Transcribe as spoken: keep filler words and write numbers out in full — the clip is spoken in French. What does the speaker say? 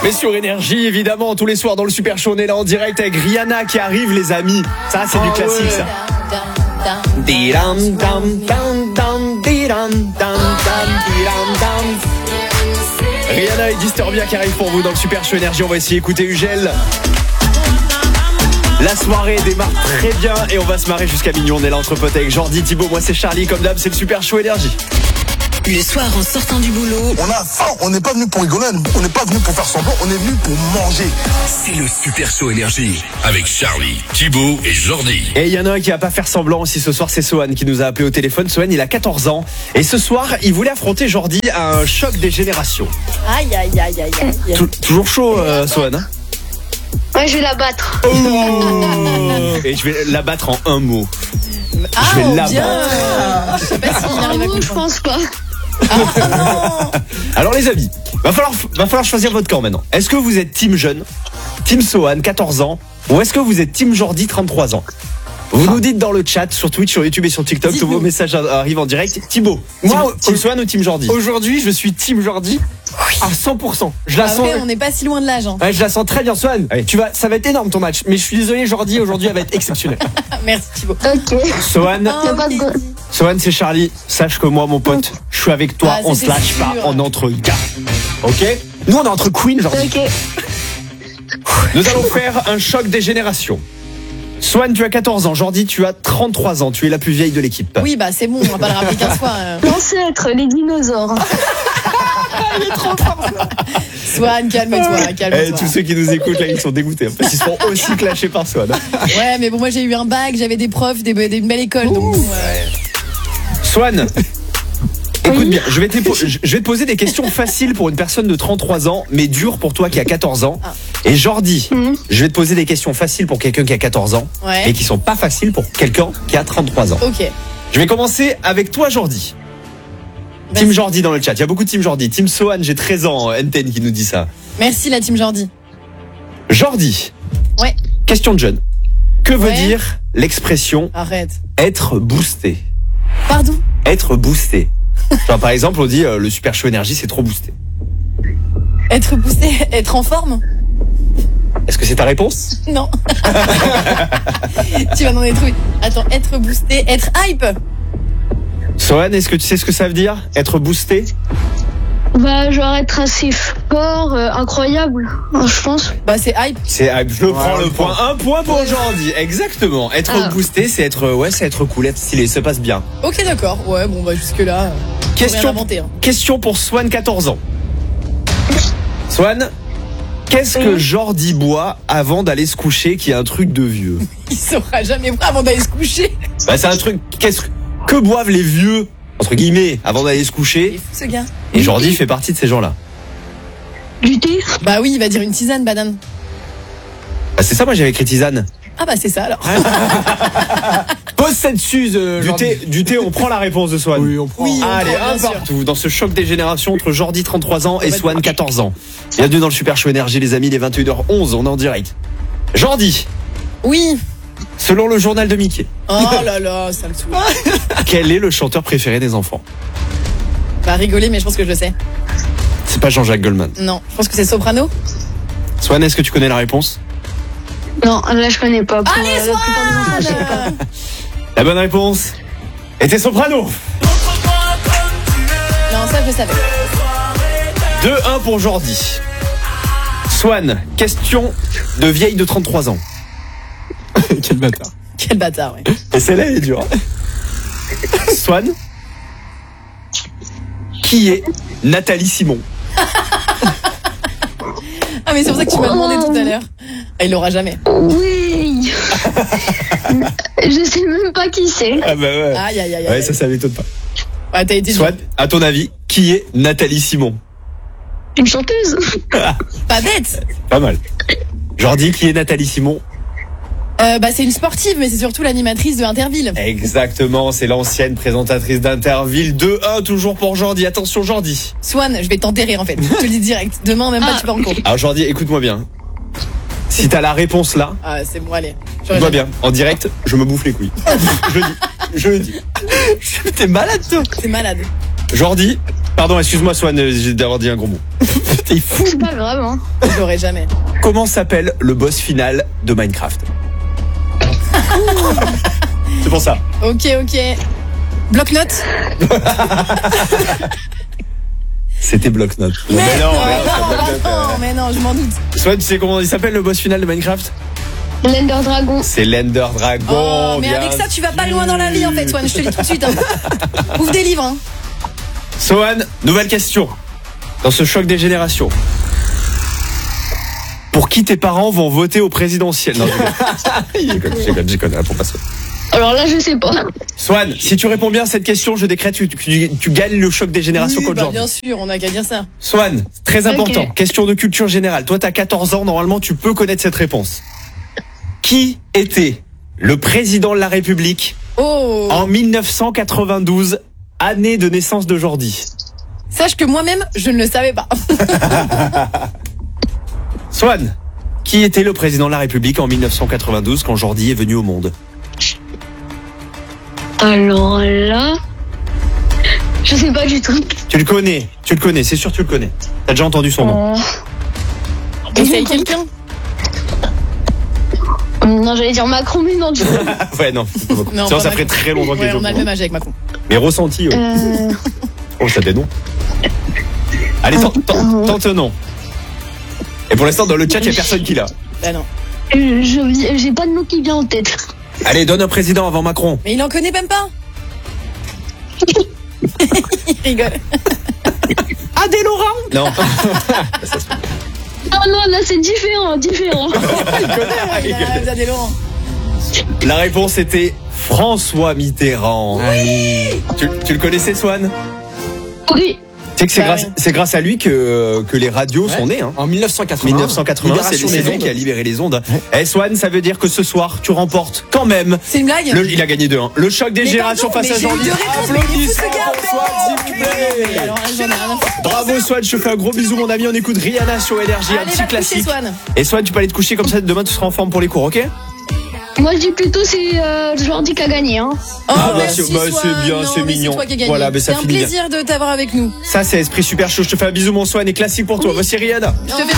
Mais sur Énergie, évidemment, tous les soirs dans le Super Show, on est là en direct avec Rihanna qui arrive, les amis. Ça, c'est oh du classique, ouais. ça. Rihanna et Disturbia qui arrivent pour vous dans le Super Show Énergie. On va essayer d'écouter Ugel. La soirée démarre très bien et on va se marrer jusqu'à minuit. On est là entre potes avec Jordi, Thibaut, moi c'est Charlie. Comme d'hab, c'est le Super Show Énergie. Le soir, en sortant du boulot, on a faim, on n'est pas venu pour rigoler, on n'est pas venu pour faire semblant, on est venu pour manger. C'est le Super Show Énergie avec Charlie, Thibaut et Jordi. Et il y en a un qui va pas faire semblant aussi ce soir, c'est Sohan qui nous a appelé au téléphone. Sohan, il a quatorze ans et ce soir, il voulait affronter Jordi à un choc des générations. Aïe, aïe, aïe, aïe, aïe. Tou- toujours chaud, euh, Sohan, hein? Ouais, je vais la battre. Oh et je vais la battre en un mot. Ah, je vais la bien. battre. Je sais pas s'il arrive à Non, je comprendre. pense pas. Ah, Alors les amis, va falloir, va falloir choisir votre camp maintenant. Est-ce que vous êtes team jeune, team Sohan, quatorze ans, ou est-ce que vous êtes team Jordi, trente-trois ans? Vous nous dites dans le chat, sur Twitch, sur YouTube et sur TikTok, Dites-nous. tous vos messages arrivent en direct. Thibaut, Moi, team, team Sohan ou team Jordi? Aujourd'hui, je suis team Jordi à cent pour cent. Je la sens. Après, on n'est pas si loin de l'âge. Hein. Ouais, je la sens très bien, Swan. Oui. Tu vas, ça va être énorme ton match. Mais je suis désolé, Jordi, aujourd'hui, elle va être exceptionnelle. Merci Thibaut. Ok. Sohan, Ah, pas de ok. go- Sohan, c'est Charlie. Sache que moi, mon pote, je suis avec toi. Ah, on se c'était lâche pas, sûr. on est entre gars. Ok? Nous, on est entre Queen, Jordi. Ok. Nous allons faire un choc des générations. Sohan, tu as quatorze ans. Jordi, tu as trente-trois ans. Tu es la plus vieille de l'équipe. Oui, bah c'est bon, on va pas le rappeler quinze fois. euh. L'ancêtre, les dinosaures. Swan, calme-toi, Eh, calme-toi. tous ceux qui nous écoutent là, ils sont dégoûtés. Parce qu'ils sont aussi clashés par Sohan. Ouais, mais bon, moi j'ai eu un bac, j'avais des profs, des, des, une belle école. Donc, bon, euh, Swan, écoute bien, je vais, te, je vais te poser des questions faciles pour une personne de trente-trois ans, mais dures pour toi qui a quatorze ans. Et Jordi, Mhm. je vais te poser des questions faciles pour quelqu'un qui a quatorze ans, Ouais. mais qui sont pas faciles pour quelqu'un qui a trente-trois ans. ok. Je vais commencer avec toi, Jordi. Vas-y. Team Jordi dans le chat. Il y a beaucoup de Team Jordi. Team Sohan, j'ai treize ans. Enten qui nous dit ça. Merci la team Jordi. Jordi. Ouais. Question de jeune. Que veut Ouais. dire l'expression Arrête. être boosté? Pardon. Être boosté. Genre, par exemple, on dit euh, le Super Show Énergie, c'est trop boosté. Être boosté, être en forme? Est-ce que c'est ta réponse? Non. Tu vas dans des trucs. Attends, être boosté, être hype. Sohan, est-ce que tu sais ce que ça veut dire? Être boosté? Bah, genre être assez fort, euh, incroyable, hein, je pense. Bah c'est hype. C'est, ah, je prends Ouais, le on point. Un point pour Jordi. Exactement. Être Ah. boosté, c'est être, ouais, c'est être cool, être stylé, ça passe bien. Ok, d'accord. Ouais, bon, bah jusque-là. Question, Rien inventé, hein. question pour Swan, quatorze ans. Swan, qu'est-ce que Jordi boit avant d'aller se coucher qui est un truc de vieux? Il saura jamais boire avant d'aller se coucher. Bah, c'est un truc, qu'est-ce que, que boivent les vieux, entre guillemets, avant d'aller se Il est coucher? fou ce gars. Et Jordi fait partie de ces gens-là. Du thé. Bah oui, il va dire une tisane, banane. Bah, c'est ça, moi j'avais écrit tisane. Ah bah c'est ça alors. Pose cette suze, euh, Du Jordi. thé, du thé, on prend la réponse de Swan. Oui, on prend. Oui. Allez, prend, un bien sûr. partout dans ce choc des générations entre Jordi, trente-trois ans, et va être Swan, quatorze ans. Bienvenue dans le Super Show Énergie, les amis, il est vingt et une heures onze, on est en direct. Jordi, Oui. selon le journal de Mickey, Oh là là, ça me saoule. quel est le chanteur préféré des enfants? Bah rigoler, mais je pense que je le sais. C'est pas Jean-Jacques Goldman. Non, je pense que c'est Soprano. Swan, est-ce que tu connais la réponse? Non, là, je connais pas. Pour, Allez, euh, la plupart des enfants, je sais pas. La bonne réponse était Soprano. Non, ça je le savais. deux un pour Jordi. Swan, question de vieille de trente-trois ans. Quel bâtard. Quel bâtard, ouais. Et celle-là, elle est dure. Swan, qui est Nathalie Simon? Ah mais c'est pour ça que tu m'as demandé tout à l'heure. Ah, il l'aura jamais. Oui. Je sais même pas qui c'est. Ah bah ouais. Aïe aïe aïe. Ouais, aïe. ça, ça m'étonne pas. Ouais, t'as été dur. Swan, à ton avis, qui est Nathalie Simon? Une chanteuse. Pas bête. Pas mal. Jordi, qui est Nathalie Simon? Euh, bah c'est une sportive, mais c'est surtout l'animatrice de Interville. Exactement, c'est l'ancienne présentatrice d'Interville. deux un toujours pour Jordi. Attention Jordi. Swan, je vais t'enterrer en fait. Je te le dis direct. Demain même pas Ah. tu pars en cours. Alors Jordi, écoute-moi bien. Si t'as la réponse là, Ah c'est bon, allez. J'aurais écoute-moi jamais- bien. En direct, je me bouffe les couilles. je le dis. Je le dis. T'es malade toi. C'est malade. Jordi, Pardon, excuse-moi Swan euh, j'ai d'avoir dit un gros mot. T'es fou. C'est pas grave, hein. Je l'aurais jamais. Comment s'appelle le boss final de Minecraft? C'est pour ça. Ok, ok. Bloc-notes. C'était bloc-notes. Mais, non, non, mais non, non, c'est pas bloc-notes. non, mais non, je m'en doute. Swan, tu sais comment il s'appelle le boss final de Minecraft? L'Ender Dragon. C'est l'Ender Dragon. Oh, mais bien avec ça, tu vas pas sûr. loin dans la vie en fait, Swan. Je te le dis tout de suite. Hein. Ouvre des livres. Hein. Swan, nouvelle question. Dans ce choc des générations. Pour qui tes parents vont voter au présidentiel? Non, je déconne, je déconne, je déconne, réponds pas Swan. Alors là, je sais pas. Swan, si tu réponds bien à cette question, je décrète que tu, tu, tu gagnes le choc des générations Oui, contre bah, Jordan. bien sûr, on a qu'à dire ça. Swan, très important. Ok. Question de culture générale. Toi, t'as quatorze ans. Normalement, tu peux connaître cette réponse. Qui était le président de la République Oh. en mille neuf cent quatre-vingt-douze, année de naissance de Jordi? Sache que moi-même, je ne le savais pas. Swan, qui était le président de la République en mille neuf cent quatre-vingt-douze quand Jordi est venu au monde? Alors là, je sais pas du tout. Tu le connais, tu le connais, c'est sûr tu le connais. T'as déjà entendu son nom. Euh, Essaye quelqu'un. Non, j'allais dire Macron, mais non, du coup. Ouais, non. Non, Sinon, pas ça Macron. ferait très longtemps qu'il Ouais, est au on a le courant. même âge avec Macron. Mais ressenti, ouais. Euh, Oh, ça des noms. Allez, tente, tente, tente un nom. Et pour l'instant, dans le chat, il n'y a personne qui l'a. Bah non. euh, je j'ai pas de nom qui vient en tête. Allez, donne un président avant Macron. Mais il en connaît même pas. Il rigole. Adé Laurent. Non. Ah non, là c'est différent, différent. Il a, il a des Laurent. La réponse était François Mitterrand. Tu, tu le connaissais, Swan? Oui. Tu sais que c'est Bah grâce, oui. c'est grâce à lui que, que les radios sont nées. Hein. En mille neuf cent quatre-vingts. mille neuf cent quatre-vingts, c'est Libération c'est des lui qui a ondes. libéré les ondes. Eh Swan, ça veut dire que ce soir, tu remportes quand même. C'est une blague. Le, il a gagné deux un. Le choc des Mais générations pardon, face à mais j'ai eu Jordi. deux réponses, mais il est fou, ce gars. pour Swan, s'il vous plaît. Alors, j'en ai rien à foutre. Bravo Swan, je te fais un gros bisou mon ami. On écoute Rihanna sur Énergie, un Allez, petit va te coucher, classique. Swan. Et Swan, tu peux aller te coucher comme ça. Demain, tu seras en forme pour les cours, ok? Moi je dis plutôt c'est euh, Jordi qui a gagné, hein. Oh, Ah, bah, merci, c'est- bah, Swan. c'est bien, Non, c'est mais mignon. toi qui as gagné. Voilà, mais ça c'est un finit bien. plaisir de t'avoir avec nous. Ça, c'est esprit super chaud. Je te fais un bisou mon Swan et classique pour toi. Voici Rihanna. Je te fais